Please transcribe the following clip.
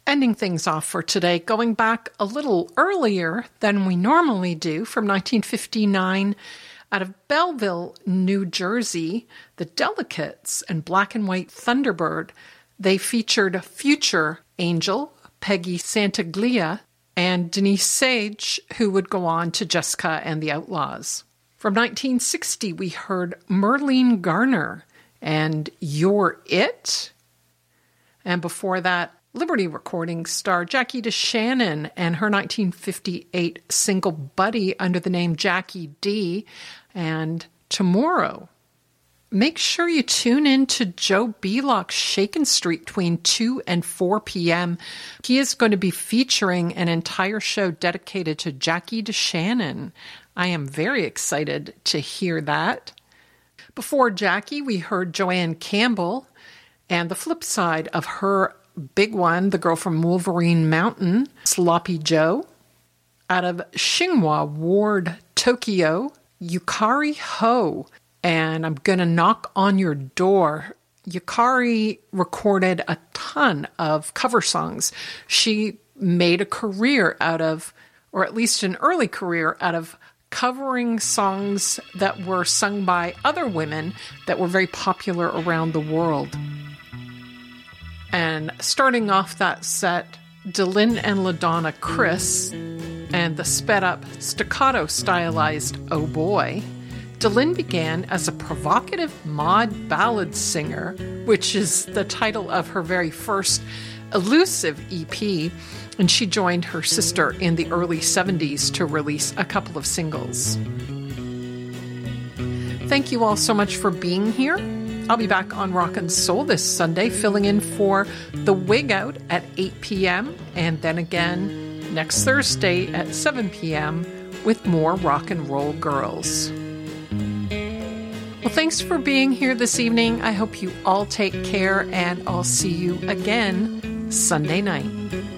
Ending things off for today, going back a little earlier than we normally do, from 1959, out of Belleville, New Jersey, the Delicates and Black and White Thunderbird. They featured future Angel, Peggy Santaglia, and Denise Sage, who would go on to Jessica and the Outlaws. From 1960, we heard Merlene Garner and You're It. And before that, Liberty Recordings star Jackie DeShannon and her 1958 single Buddy under the name Jackie D and Tomorrow. Make sure you tune in to Joe Belock's Shakin' Street between 2 and 4 p.m. He is going to be featuring an entire show dedicated to Jackie DeShannon. I am very excited to hear that. Before Jackie, we heard Joanne Campbell and the flip side of her big one, the girl from Wolverine Mountain, Sloppy Joe. Out of Shinhwa Ward, Tokyo, Yukari Ho, and I'm Gonna Knock on Your Door. Yukari recorded a ton of cover songs. She made a career out of, or at least an early career out of, covering songs that were sung by other women that were very popular around the world. And starting off that set, Delyn and LaDonna Chris and the sped-up, staccato-stylized Oh Boy. Delyn began as a provocative mod ballad singer, which is the title of her very first elusive EP, and she joined her sister in the early 70s to release a couple of singles. Thank you all so much for being here. I'll be back on Rock and Soul this Sunday, filling in for The Wig Out at 8 p.m. and then again next Thursday at 7 p.m. with more Rock and Roll Girls. Well, thanks for being here this evening. I hope you all take care, and I'll see you again Sunday night.